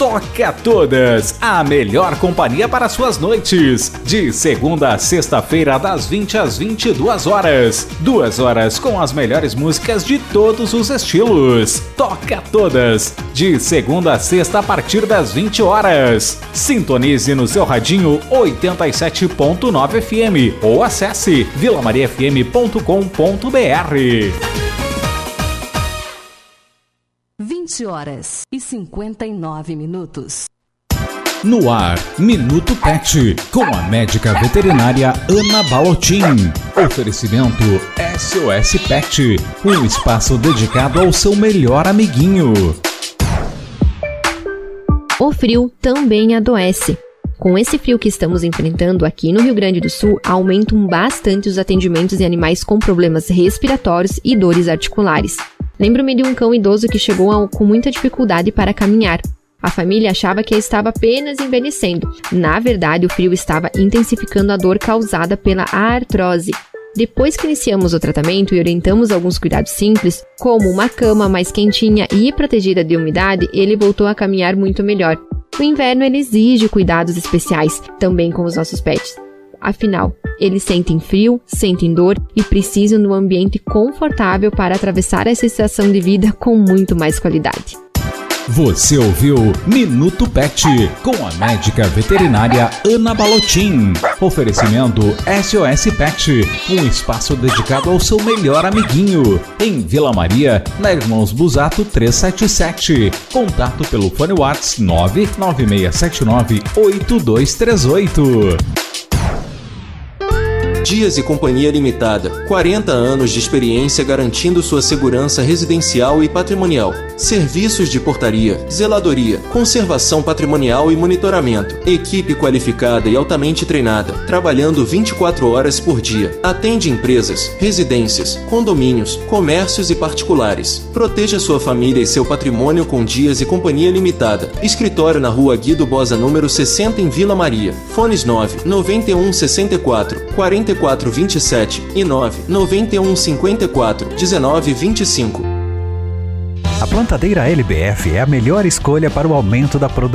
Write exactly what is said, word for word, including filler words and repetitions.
Toca Todas, a melhor companhia para suas noites. De segunda a sexta-feira, das vinte às vinte e duas horas. Duas horas com as melhores músicas de todos os estilos. Toca Todas, de segunda a sexta a partir das vinte horas. Sintonize no seu radinho oitenta e sete ponto nove F M ou acesse vila maria f m ponto com ponto b r. vinte horas e cinquenta e nove minutos. No ar, Minuto Pet, com a médica veterinária Ana Balotin. Oferecimento S O S Pet, um espaço dedicado ao seu melhor amiguinho. O frio também adoece. Com esse frio que estamos enfrentando aqui no Rio Grande do Sul, aumentam bastante os atendimentos em animais com problemas respiratórios e dores articulares. Lembro-me de um cão idoso que chegou a, com muita dificuldade para caminhar. A família achava que ele estava apenas envelhecendo. Na verdade, o frio estava intensificando a dor causada pela artrose. Depois que iniciamos o tratamento e orientamos alguns cuidados simples, como uma cama mais quentinha e protegida de umidade, ele voltou a caminhar muito melhor. O inverno ele exige cuidados especiais, também com os nossos pets. Afinal, eles sentem frio, sentem dor e precisam de um ambiente confortável para atravessar essa estação de vida com muito mais qualidade. Você ouviu Minuto Pet, com a médica veterinária Ana Balotin. Oferecimento S O S Pet, um espaço dedicado ao seu melhor amiguinho. Em Vila Maria, na Irmãos Busato trezentos e setenta e sete. Contato pelo fone WhatsApp nove nove seis sete nove oito dois três oito. Dias e Companhia Limitada, quarenta anos de experiência garantindo sua segurança residencial e patrimonial. Serviços de portaria, zeladoria, conservação patrimonial e monitoramento. Equipe qualificada e altamente treinada, trabalhando vinte e quatro horas por dia. Atende empresas, residências, condomínios, comércios e particulares. Proteja sua família e seu patrimônio com Dias e Companhia Limitada. Escritório na Rua Guido Bosa, número sessenta, em Vila Maria. Fones nove nove um seis quatro quarenta e quatro vinte e sete e nove nove um cinquenta e quatro dezenove vinte e cinco. A plantadeira L B F é a melhor escolha para o aumento da produtividade.